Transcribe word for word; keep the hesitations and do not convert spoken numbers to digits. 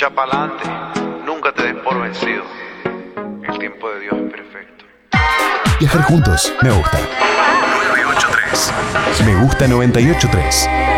Ya pa'lante, nunca te des por vencido. El tiempo de Dios es perfecto. Viajar juntos, me gusta. nueve ocho tres. Me gusta noventa y ocho tres.